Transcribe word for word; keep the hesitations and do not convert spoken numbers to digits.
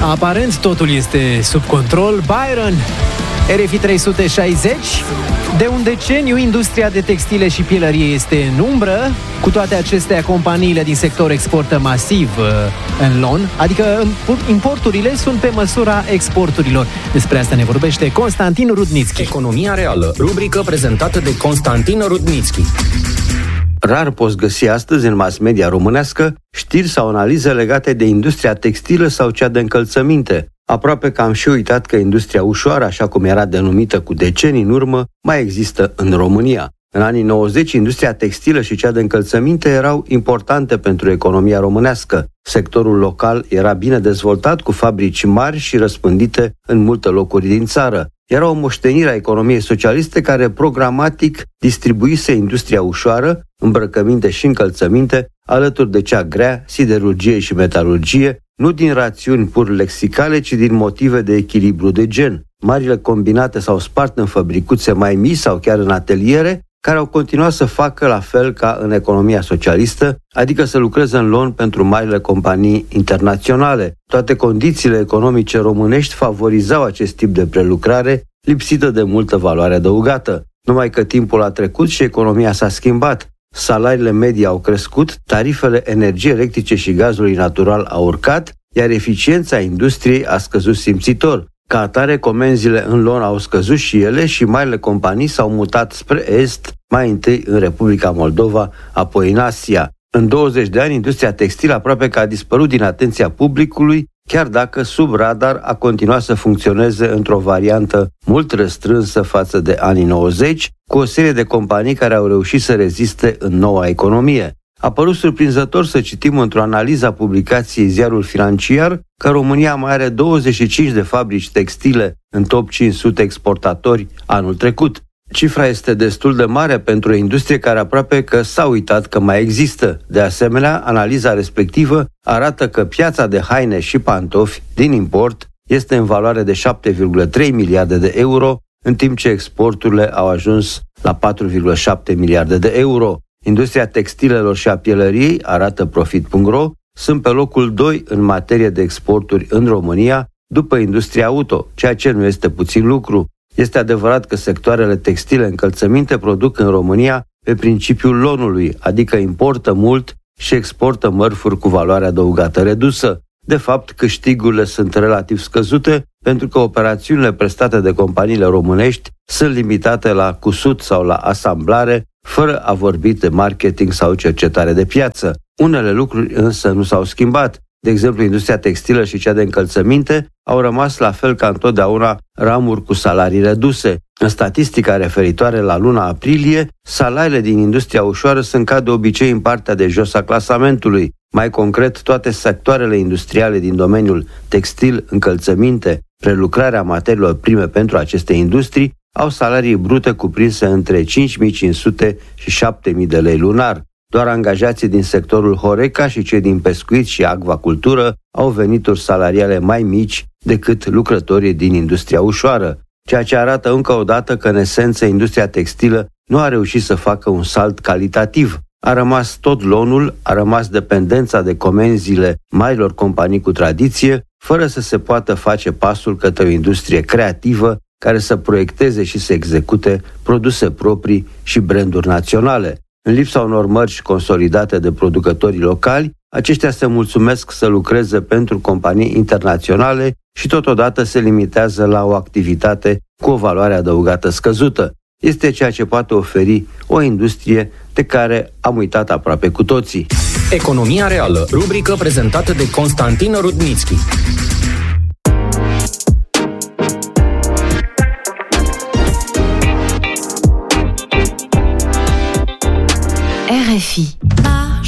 Aparent totul este sub control. Byron, R F I trei sute șaizeci. De un deceniu, industria de textile și pielărie este în umbră. Cu toate acestea, companiile din sector exportă masiv în lon, adică importurile sunt pe măsura exporturilor. Despre asta ne vorbește Constantin Rudnitschi. Economia reală, rubrică prezentată de Constantin Rudnitschi. Rar poți găsi astăzi în mass media românească știri sau analize legate de industria textilă sau cea de încălțăminte. Aproape că am și uitat că industria ușoară, așa cum era denumită cu decenii în urmă, mai există în România. În anii nouăzeci, industria textilă și cea de încălțăminte erau importante pentru economia românească. Sectorul local era bine dezvoltat, cu fabrici mari și răspândite în multe locuri din țară. Era o moștenire a economiei socialiste care programatic distribuise industria ușoară, îmbrăcăminte și încălțăminte, alături de cea grea, siderurgie și metalurgie, nu din rațiuni pur lexicale, ci din motive de echilibru de gen. Marile combinate s-au spart în fabricuțe mai mici sau chiar în ateliere, care au continuat să facă la fel ca în economia socialistă, adică să lucreze în lon pentru marile companii internaționale. Toate condițiile economice românești favorizau acest tip de prelucrare, lipsită de multă valoare adăugată. Numai că timpul a trecut și economia s-a schimbat. Salariile medii au crescut, tarifele energiei electrice și gazului natural au urcat, iar eficiența industriei a scăzut simțitor. Ca atare, comenzile în lon au scăzut și ele și marile companii s-au mutat spre est, mai întâi în Republica Moldova, apoi în Asia. În douăzeci de ani, industria textilă aproape că a dispărut din atenția publicului, chiar dacă sub radar a continuat să funcționeze într-o variantă mult restrânsă față de anii nouăzeci, cu o serie de companii care au reușit să reziste în noua economie. A părut surprinzător să citim într-o analiză a publicației Ziarul Financiar că România mai are douăzeci și cinci de fabrici textile în top cinci sute exportatori anul trecut. Cifra este destul de mare pentru o industrie care aproape că s-a uitat că mai există. De asemenea, analiza respectivă arată că piața de haine și pantofi din import este în valoare de șapte virgulă trei miliarde de euro, în timp ce exporturile au ajuns la patru virgulă șapte miliarde de euro. Industria textilelor și a pielăriei, arată profit punct ro, sunt pe locul doi în materie de exporturi în România, după industria auto, ceea ce nu este puțin lucru. Este adevărat că sectoarele textile încălțăminte produc în România pe principiul lonului, adică importă mult și exportă mărfuri cu valoare adăugată redusă. De fapt, câștigurile sunt relativ scăzute pentru că operațiunile prestate de companiile românești sunt limitate la cusut sau la asamblare, fără a vorbi de marketing sau cercetare de piață. Unele lucruri însă nu s-au schimbat. De exemplu, industria textilă și cea de încălțăminte au rămas la fel ca întotdeauna ramuri cu salarii reduse. În statistica referitoare la luna aprilie, salariile din industria ușoară sunt ca de obicei în partea de jos a clasamentului. Mai concret, toate sectoarele industriale din domeniul textil, încălțăminte, prelucrarea materiilor prime pentru aceste industrii au salarii brute cuprinse între cinci mii cinci sute și șapte mii de lei lunar. Doar angajații din sectorul Horeca și cei din pescuit și acvacultură au venituri salariale mai mici decât lucrătorii din industria ușoară, ceea ce arată încă o dată că, în esență, industria textilă nu a reușit să facă un salt calitativ. A rămas tot lonul, a rămas dependența de comenzile marilor companii cu tradiție, fără să se poată face pasul către o industrie creativă care să proiecteze și să execute produse proprii și branduri naționale. În lipsa unor mărci consolidate de producătorii locali, aceștia se mulțumesc să lucreze pentru companii internaționale și totodată se limitează la o activitate cu o valoare adăugată scăzută. Este ceea ce poate oferi o industrie de care am uitat aproape cu toții. Economia reală, rubrică prezentată de Constantin Rudnitschi. R F I